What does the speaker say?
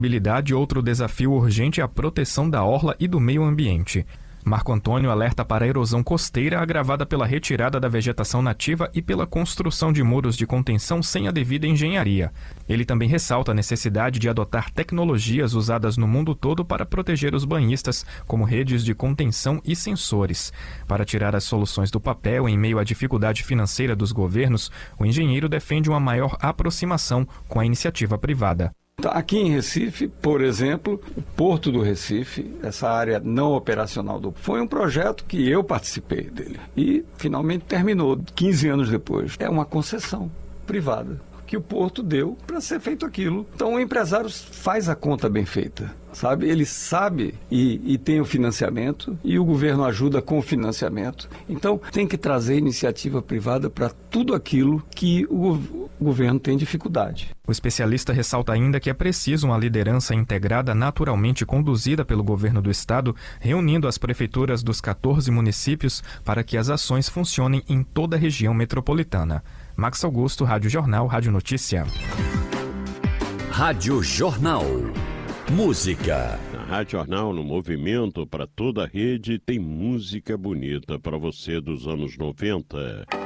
Outro desafio urgente é a proteção da orla e do meio ambiente. Marco Antônio alerta para a erosão costeira agravada pela retirada da vegetação nativa e pela construção de muros de contenção sem a devida engenharia. Ele também ressalta a necessidade de adotar tecnologias usadas no mundo todo para proteger os banhistas, como redes de contenção e sensores. Para tirar as soluções do papel em meio à dificuldade financeira dos governos, o engenheiro defende uma maior aproximação com a iniciativa privada. Aqui em Recife, por exemplo, o Porto do Recife, essa área não operacional foi um projeto que eu participei dele e finalmente terminou 15 anos depois. É uma concessão privada que o Porto deu para ser feito aquilo. Então o empresário faz a conta bem feita, sabe? Ele sabe e tem o financiamento e o governo ajuda com o financiamento. Então tem que trazer iniciativa privada para tudo aquilo que o governo tem dificuldade. O especialista ressalta ainda que é preciso uma liderança integrada naturalmente conduzida pelo governo do estado, reunindo as prefeituras dos 14 municípios para que as ações funcionem em toda a região metropolitana. Max Augusto, Rádio Jornal, Rádio Notícia. Rádio Jornal. Música. Na Rádio Jornal, no movimento para toda a rede, tem música bonita para você dos anos 90.